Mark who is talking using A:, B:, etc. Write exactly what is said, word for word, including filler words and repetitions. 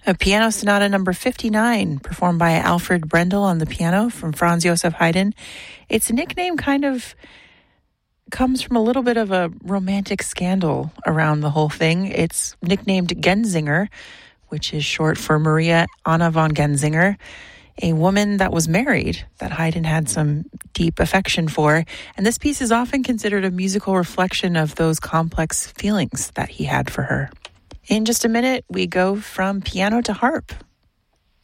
A: A piano sonata number fifty-nine, performed by Alfred Brendel on the piano from Franz Joseph Haydn. Its nickname kind of comes from a little bit of a romantic scandal around the whole thing. It's nicknamed Genzinger, which is short for Maria Anna von Genzinger, a woman that was married that Haydn had some deep affection for. And this piece is often considered a musical reflection of those complex feelings that he had for her. In just a minute, we go from piano to harp.